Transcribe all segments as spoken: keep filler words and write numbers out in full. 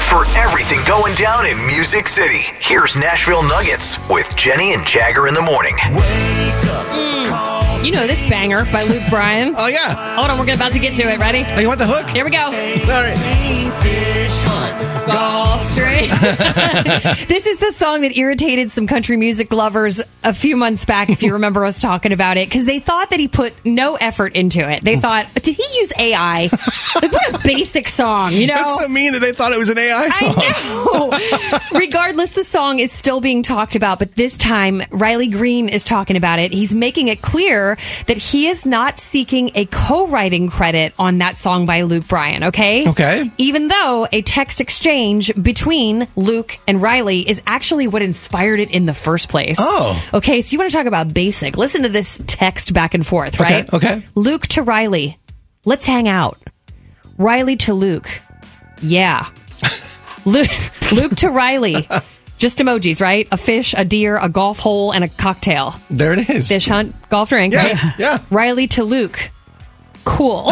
For everything going down in Music City, here's Nashville Nuggets with Jenny and Jagger in the morning. Mm, you know this banger by Luke Bryan. Oh, yeah. Hold on, we're about to get to it. Ready? Oh, you want the hook? Here we go. All right. Golf train. This is the song that irritated some country music lovers a few months back, if you remember us talking about it, because they thought that he put no effort into it. They thought, did he use A I? Like, what a basic song, you know? That's so mean that they thought it was an A I song. I know. Regardless, the song is still being talked about, but this time, Riley Green is talking about it. He's making it clear that he is not seeking a co-writing credit on that song by Luke Bryan, okay? Okay. Even though a text exchange between Luke and Riley is actually what inspired it in the first place. Oh. Okay, so you want to talk about basic. Listen to this text back and forth, right? Okay, okay. Luke to Riley, let's hang out. Riley to Luke, yeah. Luke, Luke to Riley, just emojis, right? A fish, a deer, a golf hole, and a cocktail. There it is. Fish hunt, golf drink, Yeah, right? yeah. Riley to Luke, cool.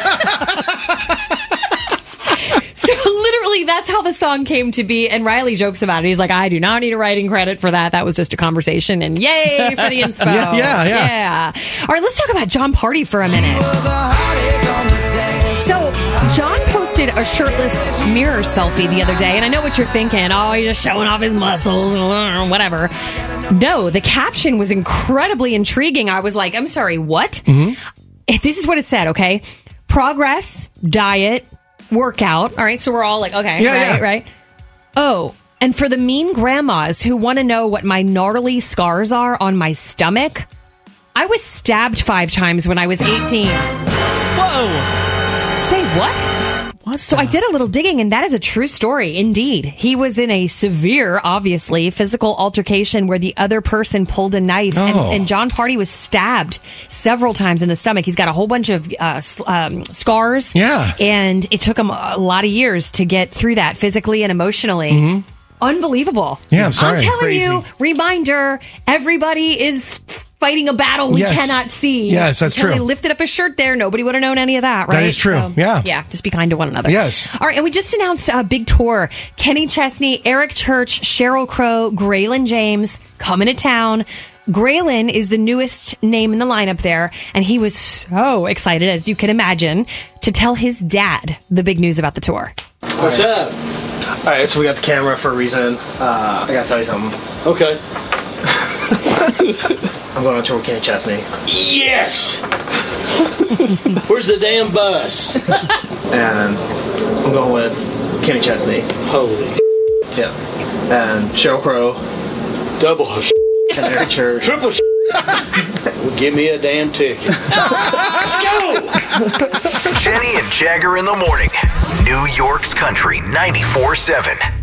So literally, that's how the song came to be. And Riley jokes about it. He's like, I do not need a writing credit for that. That was just a conversation. And yay for the inspo. Yeah, yeah, yeah. Yeah. All right, let's talk about John Party for a minute. So John posted a shirtless mirror selfie the other day. And I know what you're thinking. Oh, he's just showing off his muscles, whatever. No, the caption was incredibly intriguing. I was like, I'm sorry, what? Mm-hmm. This is what it said, okay? Progress, diet, workout. All right, so we're all like, okay, yeah, right, yeah. right. Oh, and for the mean grandmas who want to know what my gnarly scars are on my stomach, I was stabbed five times when I was eighteen. Whoa. Say what? What so the? I did a little digging, and that is a true story, indeed. He was in a severe, obviously, physical altercation where the other person pulled a knife, oh. and, and John Party was stabbed several times in the stomach. He's got a whole bunch of uh, um, scars, yeah, and it took him a lot of years to get through that physically and emotionally. Mm-hmm. Unbelievable. Yeah, I'm sorry. I'm telling Crazy. you, reminder, everybody is fighting a battle we yes. cannot see. Yes, that's Until true. They lifted up a shirt there. Nobody would have known any of that, right? That is true. So, yeah. Yeah, just be kind to one another. Yes. All right, and we just announced a big tour. Kenny Chesney, Eric Church, Sheryl Crow, Graylin James coming to town. Graylin is the newest name in the lineup there, and he was so excited, as you can imagine, to tell his dad the big news about the tour. What's up? All right, so we got the camera for a reason. Uh, I gotta tell you something. Okay. I'm going on tour with Kenny Chesney. Yes! Where's the damn bus? And I'm going with Kenny Chesney. Holy Yeah. And Sheryl Crow. double And Eric Church. triple well, give me a damn ticket. Let's go! Jenny and Jagger in the morning. New York's Country ninety-four seven.